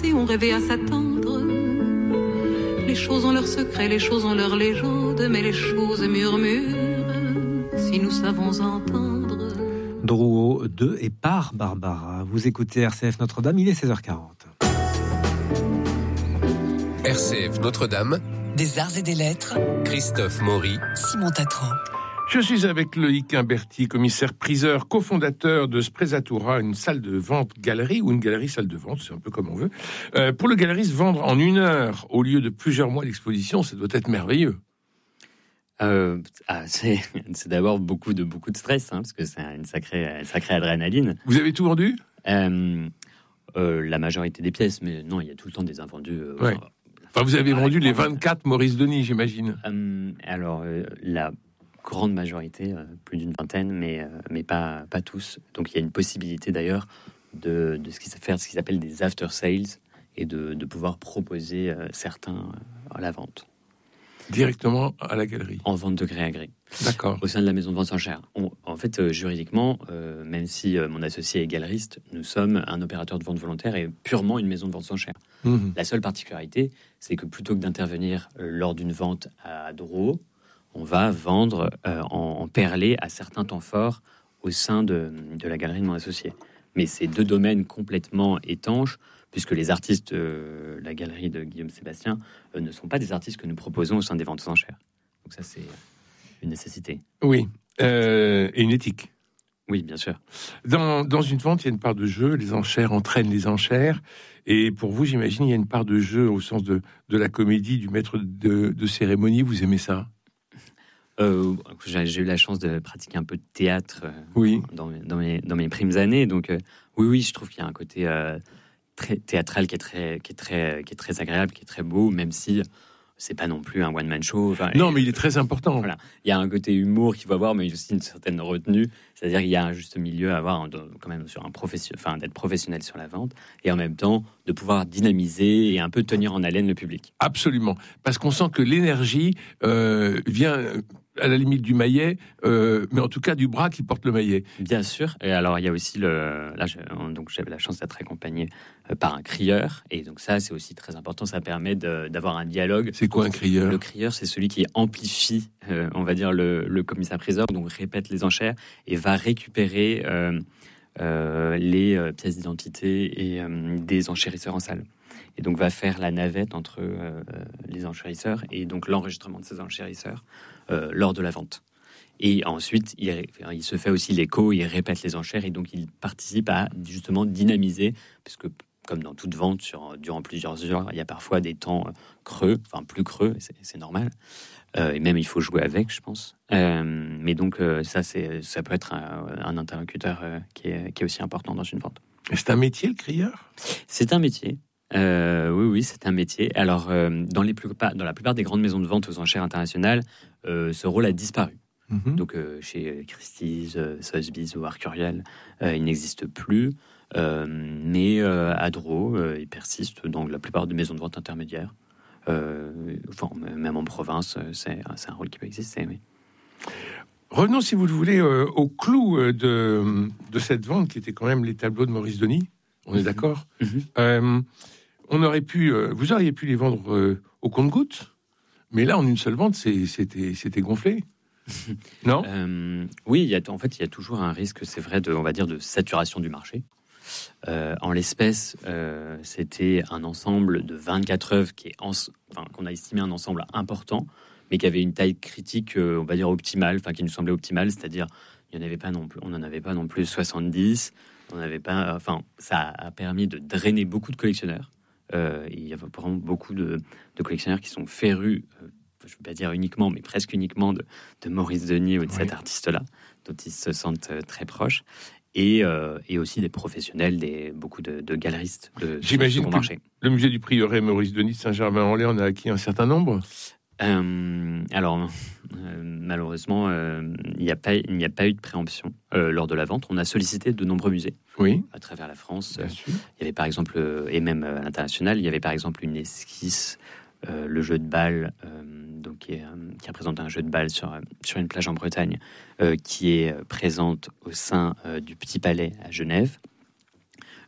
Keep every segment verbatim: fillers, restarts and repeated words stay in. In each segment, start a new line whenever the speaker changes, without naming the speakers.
passé ont rêvé à s'attendre. Les choses ont leurs secrets, les choses ont leurs légendes, mais les choses murmurent si nous savons entendre.
Drouot de et par Barbara. Vous écoutez R C F Notre-Dame, il est seize heures quarante.
R C F Notre-Dame,
des arts et des lettres,
Christophe Maury,
Simon Tatran.
Je suis avec Loïc Imberti, commissaire-priseur, cofondateur de Sprezzatura, une salle de vente-galerie, ou une galerie-salle de vente, c'est un peu comme on veut. Euh, pour le galeriste, vendre en une heure, au lieu de plusieurs mois d'exposition, ça doit être merveilleux.
Euh, ah, c'est, c'est d'abord beaucoup de, beaucoup de stress, hein, parce que c'est une sacrée, une sacrée adrénaline.
Vous avez tout vendu ?
euh, euh, La majorité des pièces, mais non, il y a tout le temps des invendus. Euh,
ouais. Enfin, vous avez vendu les vingt-quatre Maurice Denis, j'imagine.
Euh, alors, euh, la grande majorité, euh, plus d'une vingtaine, mais, euh, mais pas, pas tous. Donc, il y a une possibilité d'ailleurs de, de ce qui faire ce qu'ils appellent des after sales et de, de pouvoir proposer euh, certains euh, à la vente.
Directement à la galerie.
En vente de gré à gré.
D'accord.
Au sein de la maison de vente enchères. On, en fait, euh, juridiquement, euh, même si euh, mon associé est galeriste, nous sommes un opérateur de vente volontaire et purement une maison de vente enchères. Mmh. La seule particularité, c'est que plutôt que d'intervenir euh, lors d'une vente à Drouot, on va vendre euh, en, en perlé à certains temps forts au sein de, de la galerie de mon associé. Mais c'est deux domaines complètement étanches, puisque les artistes de euh, la galerie de Guillaume Sébastien euh, ne sont pas des artistes que nous proposons au sein des ventes aux enchères. Donc ça, c'est une nécessité.
Oui, euh, et une éthique.
Oui, bien sûr.
Dans, dans une vente, il y a une part de jeu, les enchères entraînent les enchères, et pour vous, j'imagine, il y a une part de jeu au sens de, de la comédie, du maître de, de cérémonie. Vous aimez ça ?
Euh, j'ai, j'ai eu la chance de pratiquer un peu de théâtre euh,
oui.
dans, mes, dans, mes, dans mes primes années, donc euh, oui, oui, je trouve qu'il y a un côté euh, très théâtral qui est très, qui est très, qui est très agréable, qui est très beau, même si c'est pas non plus un one-man show. Enfin,
non,
et,
mais il est très important.
Voilà, il y a un côté humour qu'il faut avoir, mais aussi une certaine retenue. C'est-à-dire qu'il y a un juste milieu à avoir, quand même, sur un profession, enfin, d'être professionnel sur la vente, et en même temps de pouvoir dynamiser et un peu tenir en haleine le public.
Absolument, parce qu'on sent que l'énergie euh, vient à la limite du maillet, euh, mais en tout cas du bras qui porte le maillet.
Bien sûr. Et alors il y a aussi le, là, je, donc j'avais la chance d'être accompagné par un crieur, et donc ça c'est aussi très important. Ça permet de, d'avoir un dialogue.
C'est quoi un crieur ?
Le crieur, c'est celui qui amplifie, euh, on va dire le, le commissaire-priseur, donc répète les enchères et va récupérer euh, euh, les euh, pièces d'identité et euh, des enchérisseurs en salle. Et donc va faire la navette entre euh, les enchérisseurs et donc l'enregistrement de ces enchérisseurs euh, lors de la vente. Et ensuite, il, il se fait aussi l'écho, il répète les enchères et donc il participe à justement dynamiser, puisque comme dans toute vente, sur, durant plusieurs heures, il y a parfois des temps creux, enfin plus creux, c'est, c'est normal. Euh, et même il faut jouer avec, je pense. Euh, mais donc euh, ça, c'est, ça peut être un, un interlocuteur euh, qui, est, qui est aussi important dans une vente.
Et c'est un métier, le crieur ?
C'est un métier. Euh, oui, oui, c'est un métier. Alors, euh, dans, les plus, dans la plupart des grandes maisons de vente aux enchères internationales, euh, ce rôle a disparu. Mm-hmm. Donc, euh, chez Christie's, euh, Sotheby's ou Arcurial, euh, il n'existe plus. Euh, mais euh, à Drouot, euh, il persiste dans la plupart des maisons de vente intermédiaires. Euh, enfin, même en province, c'est, c'est un rôle qui peut exister, oui.
Revenons, si vous le voulez, euh, au clou de, de cette vente, qui était quand même les tableaux de Maurice Denis. On est d'accord ? Mm-hmm. euh, On aurait pu, euh, vous auriez pu les vendre euh, au compte-gouttes, mais là, en une seule vente, c'est, c'était, c'était gonflé. Non ?
euh, Oui, il y a, en fait, il y a toujours un risque, c'est vrai, de, on va dire, de saturation du marché. Euh, en l'espèce, euh, c'était un ensemble de vingt-quatre œuvres qui est en, enfin, qu'on a estimé un ensemble important, mais qui avait une taille critique, euh, on va dire optimale, enfin qui nous semblait optimale, c'est-à-dire il y en avait pas non plus, on n'en avait pas non plus soixante-dix, on n'avait pas, enfin ça a permis de drainer beaucoup de collectionneurs. Euh, il y a vraiment beaucoup de, de collectionneurs qui sont férus, euh, je ne veux pas dire uniquement, mais presque uniquement de, de Maurice Denis ou de oui. cet artiste-là, dont ils se sentent euh, très proches. Et, euh, et aussi des professionnels, des, beaucoup de, de galeristes de
J'imagine que
marché.
Le musée du Prieuré Maurice Denis de Saint-Germain-en-Laye en a acquis un certain nombre.
Euh, alors, euh, malheureusement, euh, il n'y a pas, il n'y a pas eu de préemption euh, lors de la vente. On a sollicité de nombreux musées
oui.
à travers la France.
Bien
euh,
sûr.
Il y avait par exemple, euh, et même à l'international, il y avait par exemple une esquisse, euh, le jeu de balle, euh, donc qui, est, euh, qui représente un jeu de balle sur, sur une plage en Bretagne, euh, qui est présente au sein euh, du Petit Palais à Genève.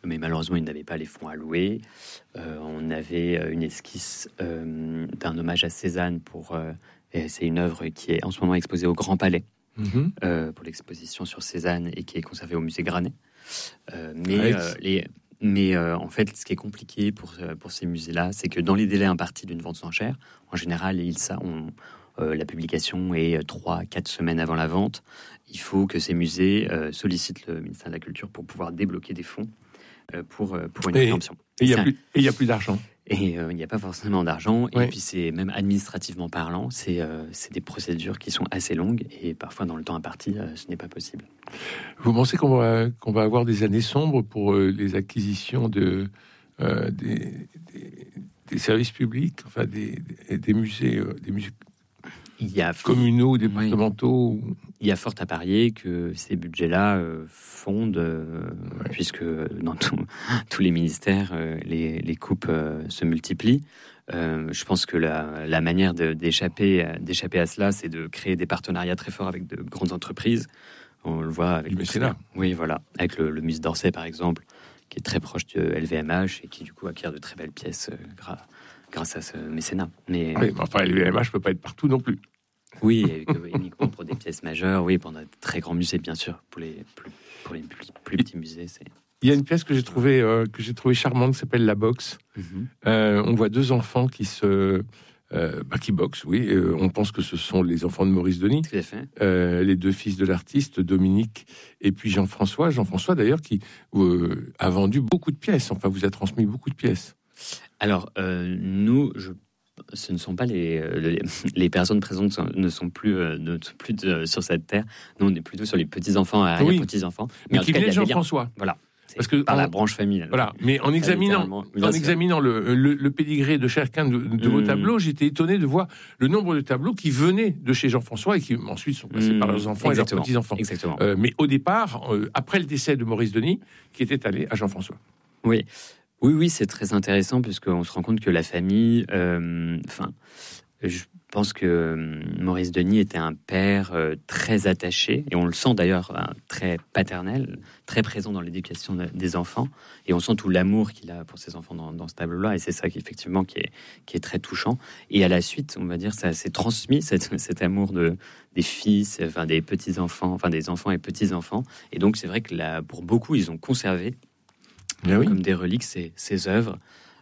mais malheureusement, ils n'avaient pas les fonds alloués. Euh, on avait une esquisse euh, d'un hommage à Cézanne pour... Euh, et c'est une œuvre qui est en ce moment exposée au Grand Palais mmh. euh, pour l'exposition sur Cézanne et qui est conservée au musée Granet. Euh, mais euh, les, mais euh, en fait, ce qui est compliqué pour, pour ces musées-là, c'est que dans les délais impartis d'une vente aux enchères, en général, ils, ça, on, euh, la publication est trois à quatre semaines avant la vente. Il faut que ces musées euh, sollicitent le ministère de la Culture pour pouvoir débloquer des fonds euh, pour, pour une préemption.
Et il n'y a plus d'argent.
Et il euh, n'y a pas forcément d'argent.
Ouais.
Et puis, c'est même administrativement parlant, c'est euh, c'est des procédures qui sont assez longues. Et parfois, dans le temps imparti, euh, ce n'est pas possible.
Vous pensez qu'on va, qu'on va avoir des années sombres pour euh, les acquisitions de, euh, des, des, des services publics, enfin des, des, des musées, euh, des musées
il y a
communaux, départementaux oui. ou...
Il y a fort à parier que ces budgets-là euh, fondent, euh, ouais. puisque dans tout, tous les ministères, euh, les, les coupes euh, se multiplient. Euh, je pense que la, la manière de, d'échapper, d'échapper à cela, c'est de créer des partenariats très forts avec de grandes entreprises. On le voit avec...
Du mécénat.
Oui, voilà. Avec le, le musée d'Orsay, par exemple, qui est très proche de L V M H et qui, du coup, acquiert de très belles pièces euh, grâce, grâce à ce mécénat. Mais,
oui, mais enfin, L V M H ne peut pas être partout non plus.
Oui, uniquement pour des pièces majeures. Oui, pour de très grands musées, bien sûr. Pour les plus, pour les plus, plus petits musées, c'est...
Il y a une pièce que j'ai trouvée, euh, que j'ai trouvée charmante qui s'appelle La Boxe. Mm-hmm. Euh, on voit deux enfants qui se... Euh, bah, qui boxent, oui. Euh, on pense que ce sont les enfants de Maurice Denis.
Tout à fait.
Euh, les deux fils de l'artiste, Dominique et puis Jean-François. Jean-François, d'ailleurs, qui euh, a vendu beaucoup de pièces. Enfin, vous a transmis beaucoup de pièces.
Alors, euh, nous, je... ce ne sont pas les, les, les personnes présentes ne sont plus, ne sont plus de, sur cette terre. Nous, on est plutôt sur les petits-enfants, arrière-petits-enfants.
Mais, mais qui venait Jean-François.
Voilà.
Parce que
par
on,
la branche familiale.
Voilà. Mais en examinant, en examinant le, le, le pédigré de chacun de, de mmh. vos tableaux, j'étais étonné de voir le nombre de tableaux qui venaient de chez Jean-François et qui ensuite sont passés mmh. par leurs enfants Exactement. et leurs petits-enfants.
Exactement.
Euh, mais au départ, euh, après le décès de Maurice Denis, qui était allé à Jean-François.
Oui. Oui, oui, c'est très intéressant puisqu'on se rend compte que la famille, enfin, euh, je pense que euh, Maurice Denis était un père euh, très attaché, et on le sent d'ailleurs euh, très paternel, très présent dans l'éducation de, des enfants, et on sent tout l'amour qu'il a pour ses enfants dans, dans ce tableau-là, et c'est ça qui effectivement qui est, qui est très touchant. Et à la suite, on va dire, ça s'est transmis, cet, cet amour de, des fils, enfin des petits-enfants, enfin des enfants et petits-enfants, et donc c'est vrai que là, pour beaucoup, ils ont conservé
Bien
comme
oui.
des reliques ces, ces œuvres.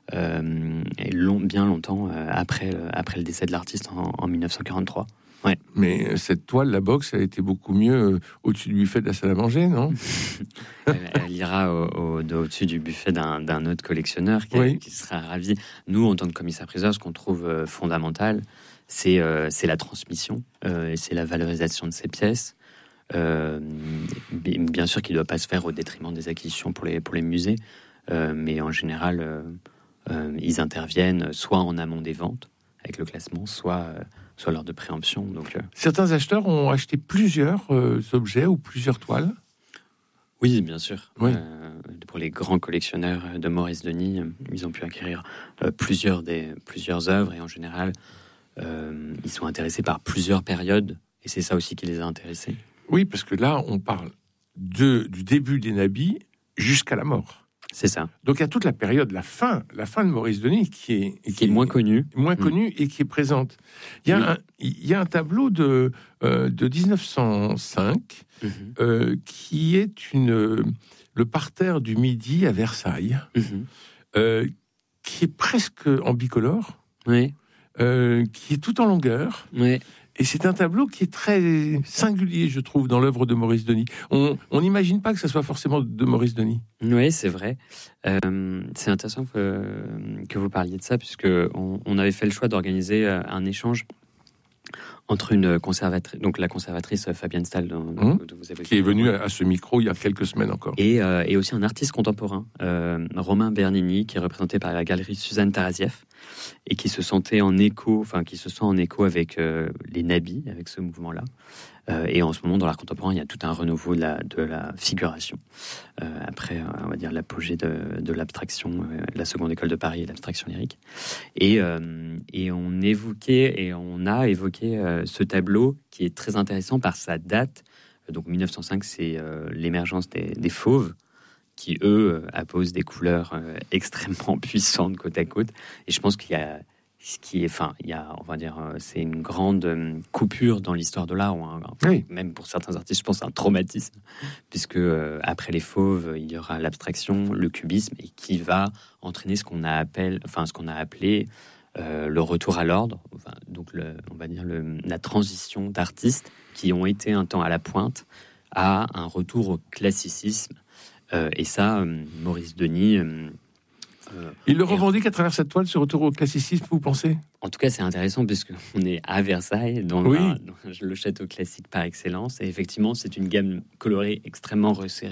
Euh, et long, bien longtemps euh, après, euh, après le décès de l'artiste en, en dix-neuf cent quarante-trois. Ouais.
Mais cette toile, La Boxe, elle a été beaucoup mieux euh, au-dessus du buffet de la salle à manger, non?
elle, elle ira au, au, au-dessus du buffet d'un, d'un autre collectionneur qui,
oui.
qui sera ravi. Nous, en tant que commissaire-priseur, ce qu'on trouve euh, fondamental, c'est, euh, c'est la transmission euh, et c'est la valorisation de ces pièces. Euh, bien sûr qu'il ne doit pas se faire au détriment des acquisitions pour les, pour les musées, euh, mais en général... Euh, Euh, ils interviennent soit en amont des ventes avec le classement, soit, euh, soit lors de préemption. Donc, euh...
Certains acheteurs ont acheté plusieurs euh, objets ou plusieurs toiles.
Oui, bien sûr.
Oui.
Euh, pour les grands collectionneurs de Maurice Denis, euh, ils ont pu acquérir euh, plusieurs, des, plusieurs œuvres et en général, euh, ils sont intéressés par plusieurs périodes et c'est ça aussi qui les a intéressés.
Oui, parce que là, on parle de, du début des nabis jusqu'à la mort.
C'est ça.
Donc il y a toute la période, la fin, la fin de Maurice Denis qui est, qui
qui est moins connue,
moins connue mmh. et qui est présente. Il y a, oui. un, il y a un tableau de, euh, de dix-neuf cent cinq mmh. euh, qui est une, le parterre du Midi à Versailles, mmh. euh, qui est presque en bicolore,
oui.
euh, qui est tout en longueur.
Oui.
Et c'est un tableau qui est très singulier, je trouve, dans l'œuvre de Maurice Denis. On n'imagine pas que ça soit forcément de Maurice Denis.
Oui, c'est vrai. Euh, c'est intéressant que, que vous parliez de ça, puisque on, on avait fait le choix d'organiser un échange entre une conservatrice, donc la conservatrice Fabienne Stahl, dont,
mmh.
dont vous avez
qui est venue à ce micro il y a quelques semaines encore,
et, euh, et aussi un artiste contemporain, euh, Romain Bernini, qui est représenté par la galerie Suzanne Tarazieff et qui se sentait en écho, enfin qui se sent en écho avec euh, les nabis, avec ce mouvement-là. Euh, et en ce moment, dans l'art contemporain, il y a tout un renouveau de la, de la figuration. Euh, après, on va dire l'apogée de, de l'abstraction, euh, la seconde école de Paris et l'abstraction lyrique. Et, euh, et on évoquait et on a évoqué euh, ce tableau qui est très intéressant par sa date. Donc dix-neuf cent cinq, c'est euh, l'émergence des, des fauves, qui eux apposent des couleurs euh, extrêmement puissantes côte à côte. Et je pense qu'il y a ce qui est, enfin, il y a, on va dire, euh, c'est une grande euh, coupure dans l'histoire de l'art, ou un,
Oui.
même pour certains artistes, je pense un traumatisme, puisque euh, après les fauves, il y aura l'abstraction, le cubisme, et qui va entraîner ce qu'on a appelé, enfin, ce qu'on a appelé euh, le retour à l'ordre, enfin, donc le, on va dire le, la transition d'artistes qui ont été un temps à la pointe à un retour au classicisme. Euh, et ça, euh, Maurice Denis. Euh, euh,
Il le revendique à travers cette toile, ce retour au classicisme, vous pensez ?
En tout cas, c'est intéressant puisqu'on est à Versailles, dans,
Oui.
la, dans le château classique par excellence. Et effectivement, c'est une gamme colorée extrêmement resserrée.